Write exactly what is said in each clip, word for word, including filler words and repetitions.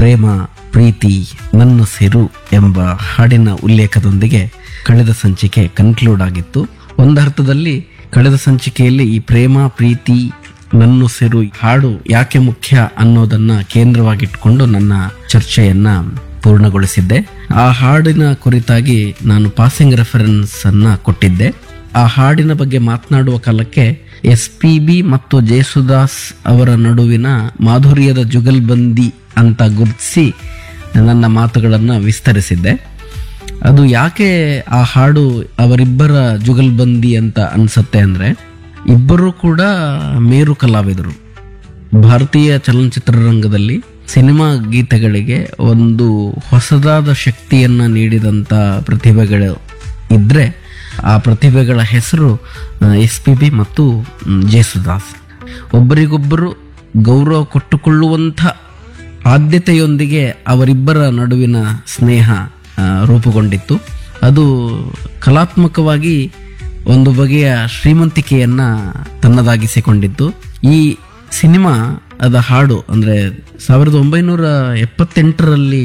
ಪ್ರೇಮ ಪ್ರೀತಿ ನನ್ನ ಸಿರು ಎಂಬ ಹಾಡಿನ ಉಲ್ಲೇಖದೊಂದಿಗೆ ಕಳೆದ ಸಂಚಿಕೆ ಕನ್ಕ್ಲೂಡ್ ಆಗಿತ್ತು. ಒಂದರ್ಥದಲ್ಲಿ ಕಳೆದ ಸಂಚಿಕೆಯಲ್ಲಿ ಈ ಪ್ರೇಮ ಪ್ರೀತಿ ನನ್ನ ಸಿರು ಹಾಡು ಯಾಕೆ ಮುಖ್ಯ ಅನ್ನೋದನ್ನ ಕೇಂದ್ರವಾಗಿಟ್ಕೊಂಡು ನನ್ನ ಚರ್ಚೆಯನ್ನ ಪೂರ್ಣಗೊಳಿಸಿದ್ದೆ. ಆ ಹಾಡಿನ ಕುರಿತಾಗಿ ನಾನು ಪಾಸಿಂಗ್ ರೆಫರೆನ್ಸ್ ಅನ್ನ ಕೊಟ್ಟಿದ್ದೆ. ಆ ಹಾಡಿನ ಬಗ್ಗೆ ಮಾತನಾಡುವ ಕಾಲಕ್ಕೆ ಎಸ್ ಪಿ ಬಿ ಮತ್ತು ಜೇಸುದಾಸ್ ಅವರ ನಡುವಿನ ಮಾಧುರ್ಯದ ಜುಗಲ್ಬಂದಿ ಅಂತ ಗುರುತಿಸಿ ನನ್ನ ಮಾತುಗಳನ್ನು ವಿಸ್ತರಿಸಿದ್ದೆ. ಅದು ಯಾಕೆ ಆ ಹಾಡು ಅವರಿಬ್ಬರ ಜುಗಲ್ಬಂದಿ ಅಂತ ಅನ್ಸತ್ತೆ ಅಂದ್ರೆ, ಇಬ್ಬರು ಕೂಡ ಮೇರು ಕಲಾವಿದರು. ಭಾರತೀಯ ಚಲನಚಿತ್ರರಂಗದಲ್ಲಿ ಸಿನಿಮಾ ಗೀತೆಗಳಿಗೆ ಒಂದು ಹೊಸದಾದ ಶಕ್ತಿಯನ್ನ ನೀಡಿದಂತ ಪ್ರತಿಭೆಗಳು ಇದ್ರೆ ಆ ಪ್ರತಿಭೆಗಳ ಹೆಸರು ಎಸ್ ಪಿ ಬಿ ಮತ್ತು ಜೇಸುದಾಸ್. ಒಬ್ಬರಿಗೊಬ್ಬರು ಗೌರವ ಕೊಟ್ಟುಕೊಳ್ಳುವಂಥ ಆದ್ಯತೆಯೊಂದಿಗೆ ಅವರಿಬ್ಬರ ನಡುವಿನ ಸ್ನೇಹ ರೂಪುಗೊಂಡಿತ್ತು. ಅದು ಕಲಾತ್ಮಕವಾಗಿ ಒಂದು ಬಗೆಯ ಶ್ರೀಮಂತಿಕೆಯನ್ನ ತನ್ನದಾಗಿಸಿಕೊಂಡಿತ್ತು. ಈ ಸಿನಿಮಾ ಅದ ಹಾಡು ಅಂದರೆ ಸಾವಿರದ ಒಂಬೈನೂರ ಎಪ್ಪತ್ತೆಂಟರಲ್ಲಿ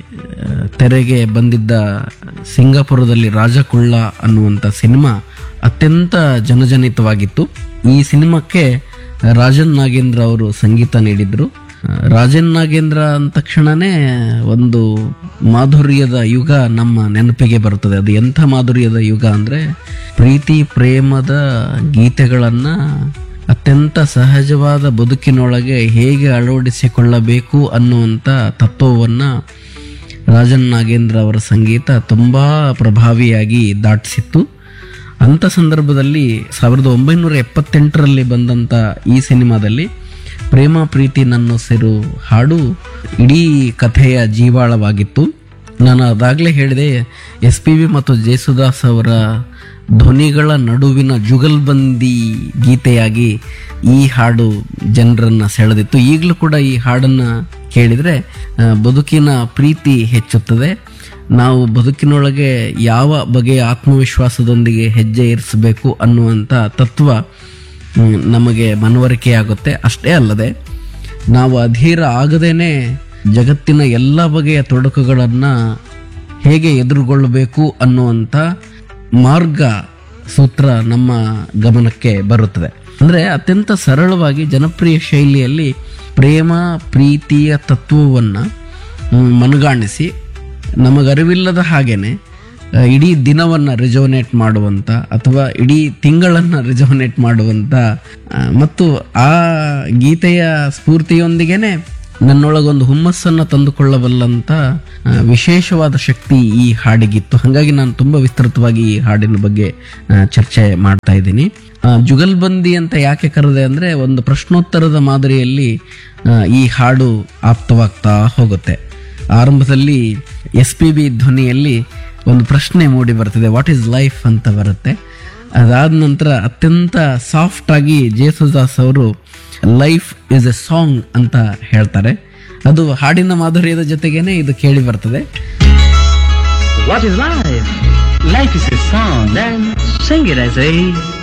ತೆರೆಗೆ ಬಂದಿದ್ದ ಸಿಂಗಾಪುರದಲ್ಲಿ ರಾಜಕುಳ್ಳ ಅನ್ನುವಂಥ ಸಿನಿಮಾ ಅತ್ಯಂತ ಜನಜನಿತವಾಗಿತ್ತು. ಈ ಸಿನಿಮಾಕ್ಕೆ ರಾಜನ್ ನಾಗೇಂದ್ರ ಅವರು ಸಂಗೀತ ನೀಡಿದ್ರು. ರಾಜನ್ ನಾಗೇಂದ್ರ ಅಂದ ತಕ್ಷಣನೇ ಒಂದು ಮಾಧುರ್ಯದ ಯುಗ ನಮ್ಮ ನೆನಪಿಗೆ ಬರುತ್ತದೆ. ಅದು ಎಂಥ ಮಾಧುರ್ಯದ ಯುಗ ಅಂದರೆ, ಪ್ರೀತಿ ಪ್ರೇಮದ ಗೀತೆಗಳನ್ನ ಅತ್ಯಂತ ಸಹಜವಾದ ಬದುಕಿನೊಳಗೆ ಹೇಗೆ ಅಳವಡಿಸಿಕೊಳ್ಳಬೇಕು ಅನ್ನುವಂಥ ತತ್ವವನ್ನ ರಾಜನ್ ನಾಗೇಂದ್ರ ಅವರ ಸಂಗೀತ ತುಂಬಾ ಪ್ರಭಾವಿಯಾಗಿ ದಾಟಿಸಿತ್ತು. ಅಂಥ ಸಂದರ್ಭದಲ್ಲಿ ಸಾವಿರದ ಒಂಬೈನೂರ ಎಪ್ಪತ್ತೆಂಟರಲ್ಲಿ ಬಂದಂಥ ಈ ಸಿನಿಮಾದಲ್ಲಿ ಪ್ರೇಮ ಪ್ರೀತಿ ನನ್ನ ಸಿರು ಹಾಡು ಇಡೀ ಕಥೆಯ ಜೀವಾಳವಾಗಿತ್ತು. ನಾನು ಅದಾಗಲೇ ಹೇಳಿದೆ, ಎಸ್ ಪಿ ಬಿ ಮತ್ತು ಜೇಸುದಾಸ್ ಅವರ ಧ್ವನಿಗಳ ನಡುವಿನ ಜುಗಲ್ಬಂದಿ ಗೀತೆಯಾಗಿ ಈ ಹಾಡು ಜನರನ್ನ ಸೆಳೆದಿತ್ತು. ಈಗಲೂ ಕೂಡ ಈ ಹಾಡನ್ನು ಕೇಳಿದರೆ ಬದುಕಿನ ಪ್ರೀತಿ ಹೆಚ್ಚುತ್ತದೆ. ನಾವು ಬದುಕಿನೊಳಗೆ ಯಾವ ಬಗೆಯ ಆತ್ಮವಿಶ್ವಾಸದೊಂದಿಗೆ ಹೆಜ್ಜೆ ಇರಿಸಬೇಕು ಅನ್ನುವಂಥ ತತ್ವ ನಮಗೆ ಮನವರಿಕೆಯಾಗುತ್ತೆ. ಅಷ್ಟೇ ಅಲ್ಲದೆ ನಾವು ಅಧೀರ ಆಗದೇನೆ ಜಗತ್ತಿನ ಎಲ್ಲ ಬಗೆಯ ತೊಡಕುಗಳನ್ನು ಹೇಗೆ ಎದುರುಗೊಳ್ಳಬೇಕು ಅನ್ನುವಂಥ ಮಾರ್ಗ ಸೂತ್ರ ನಮ್ಮ ಗಮನಕ್ಕೆ ಬರುತ್ತದೆ. ಅಂದರೆ ಅತ್ಯಂತ ಸರಳವಾಗಿ ಜನಪ್ರಿಯ ಶೈಲಿಯಲ್ಲಿ ಪ್ರೇಮ ಪ್ರೀತಿಯ ತತ್ವವನ್ನು ಮನಗಾಣಿಸಿ ನಮಗರಿವಿಲ್ಲದ ಹಾಗೇನೆ ಇಡೀ ದಿನವನ್ನು ರಿಜೋನೇಟ್ ಮಾಡುವಂಥ ಅಥವಾ ಇಡೀ ತಿಂಗಳನ್ನು ರಿಜೋನೇಟ್ ಮಾಡುವಂಥ ಮತ್ತು ಆ ಗೀತೆಯ ಸ್ಫೂರ್ತಿಯೊಂದಿಗೇನೆ ನನ್ನೊಳಗೊಂದು ಹುಮ್ಮಸ್ಸನ್ನು ತಂದುಕೊಳ್ಳಬಲ್ಲಂಥ ವಿಶೇಷವಾದ ಶಕ್ತಿ ಈ ಹಾಡಿಗಿತ್ತು. ಹಾಗಾಗಿ ನಾನು ತುಂಬ ವಿಸ್ತೃತವಾಗಿ ಈ ಹಾಡಿನ ಬಗ್ಗೆ ಚರ್ಚೆ ಮಾಡ್ತಾ ಇದ್ದೀನಿ. ಜುಗಲ್ಬಂದಿ ಅಂತ ಯಾಕೆ ಕರೆದೆ ಅಂದರೆ, ಒಂದು ಪ್ರಶ್ನೋತ್ತರದ ಮಾದರಿಯಲ್ಲಿ ಈ ಹಾಡು ಆಪ್ತವಾಗ್ತಾ ಹೋಗುತ್ತೆ. ಆರಂಭದಲ್ಲಿ ಎಸ್ ಪಿ ಬಿ ಧ್ವನಿಯಲ್ಲಿ ಒಂದು ಪ್ರಶ್ನೆ ಮೂಡಿ ಬರ್ತದೆ, ವಾಟ್ ಈಸ್ ಲೈಫ್ ಅಂತ ಬರುತ್ತೆ. ಅದಾದ ನಂತರ ಅತ್ಯಂತ ಸಾಫ್ಟ್ ಆಗಿ ಜೇಸುದಾಸ್ ಅವರು ಲೈಫ್ ಇಸ್ ಎ ಸಾಂಗ್ ಅಂತ ಹೇಳ್ತಾರೆ. ಅದು ಹಾಡಿನ ಮಾಧುರ್ಯದ ಜೊತೆಗೇನೆ ಇದು ಕೇಳಿ ಬರ್ತದೆ. What is life? Life is a song. Then sing it, I say.